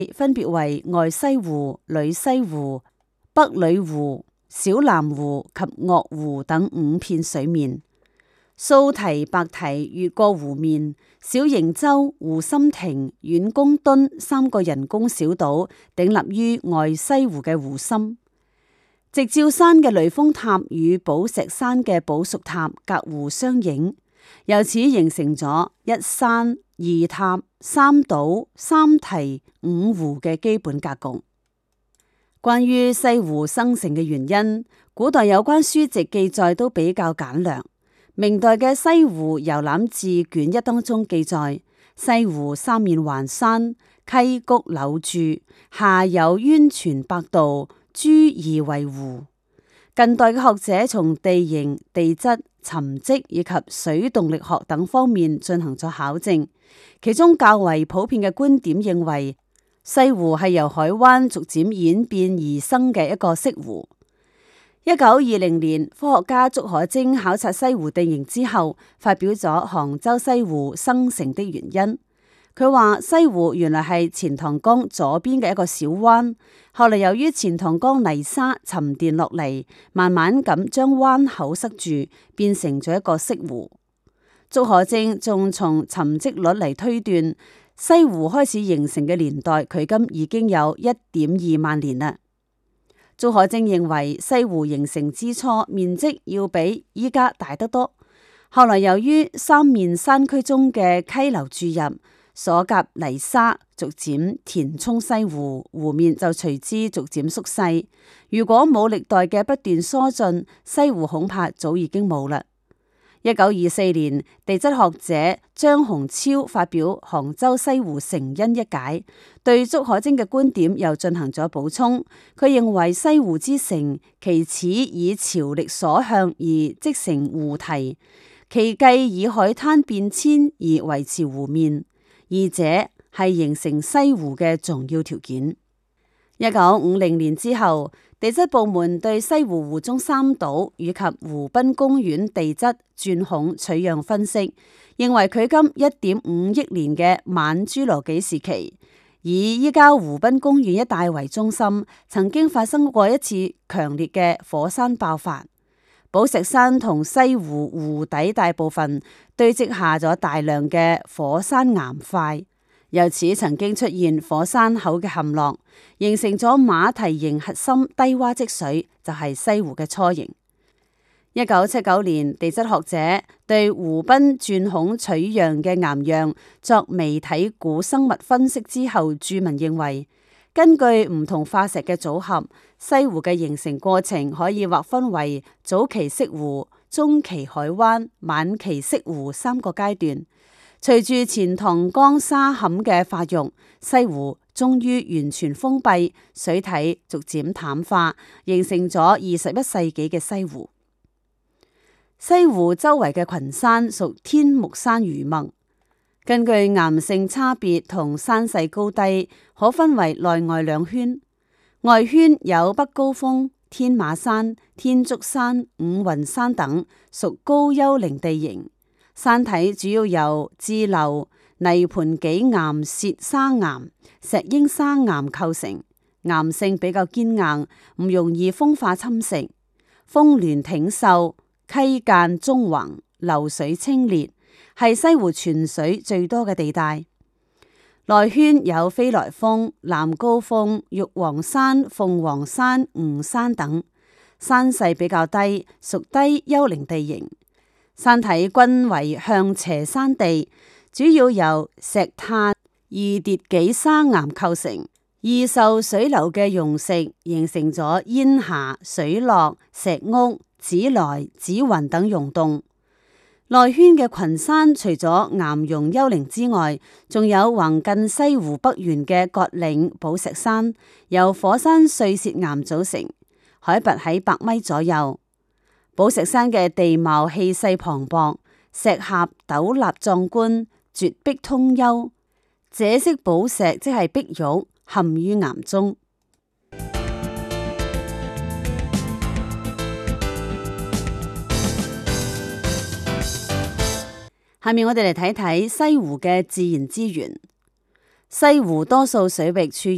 分別為外西湖、裏西湖、北裏湖、小南湖及岳湖等5片水面。素堤、白堤越過湖面，小瀛洲、湖心亭、遠公墩3個人工小島鼎立於外西湖嘅湖心。直照山嘅雷峰塔與寶石山嘅寶屬塔隔湖相映，由此形成咗1山2塔3島3堤5湖嘅基本格局。關於西湖生成嘅原因，古代有關書籍記載都比較簡略。明代嘅《西湖遊覽志》卷1當中記載，西湖3面環山，溪谷柳駐，下有淵泉百道，諸異為湖。近代嘅學者從地形、地質、沉積以及水動力學等方面進行咗考證，其中較為普遍嘅觀點認為，西湖係由海灣逐漸演變而生嘅一個潟湖。1920年，科學家竺可楨考察西湖地形之後，發表咗杭州西湖生成的原因。佢話西湖原來係錢塘江左邊嘅一個小灣，後嚟由於錢塘江泥沙沉澱落嚟，慢慢咁將灣口塞住，變成咗一個潟湖。竺可楨仲從沉積率嚟推斷，西湖開始形成嘅年代，距今已經有1.2萬年啦。竺可楨認為西湖形成之初面積要比依家大得多，後來由於3面山區中嘅溪流注入，所夾泥沙逐漸填充西湖，湖面就隨之逐漸縮細。如果冇歷代嘅不斷疏浚，西湖恐怕早已經冇啦。1924年，地質學者張鴻超發表《杭州西湖成因一解》，對竺可楨嘅觀點又進行咗補充。佢認為西湖之成，其始以潮力所向而即成湖堤，其繼以海灘變遷而維持湖面，二者係形成西湖嘅重要條件。1950年之後，地質部門對西湖湖中3島以及湖濱公園地質鑽孔取樣分析，認為距今1.5億年嘅晚侏羅紀時期，以依家湖濱公園一帶為中心，曾經發生過一次強烈嘅火山爆發。寶石山同西湖湖底大部分堆積下咗大量嘅火山岩塊，由此曾經出現火山口嘅陷落，形成咗馬蹄形核心低洼積水，就係西湖嘅雛形。1979年，地質學者對湖濱鑽孔取樣嘅岩樣作微體古生物分析之後，注文認為，根據唔同化石嘅組合，西湖嘅形成過程可以劃分為早期潟湖、中期海灣、晚期潟湖3個階段。隨住錢塘江沙坎嘅發育，西湖終於完全封閉，水體逐漸淡化，形成咗21世紀嘅西湖。西湖周圍嘅群山屬天目山餘脈，根據岩性差別同山勢高低，可分為內外兩圈。外圈有北高峰、天馬山、天竺山、五雲山等，屬高丘陵地形。山體主要由支流、泥盆紀岩屑砂岩、石英砂岩構成，岩性比較堅硬，唔容易風化侵蝕，峰巒挺秀，溪澗縱橫，流水清冽，係西湖泉水最多嘅地帶。內圈有飛來峰、南高峰、玉皇山、鳳凰山、吳山等，山勢比較低，屬低丘陵地形。山體均為向斜山地，主要由石炭、二疊紀砂岩構成，易受水流嘅溶蝕，形成咗煙霞、水落、石屋、紫來、紫雲等溶洞。內圈嘅群山除咗岩溶丘陵之外，仲有橫近西湖北緣嘅葛嶺、寶石山，由火山碎屑岩組成，海拔喺100米左右。寶石山嘅地貌氣勢磅礴，石峽陡立壯觀，絕壁通幽。這色寶石即係碧玉，陷於岩中。下面我哋嚟睇睇西湖嘅自然資源。西湖多數水域處於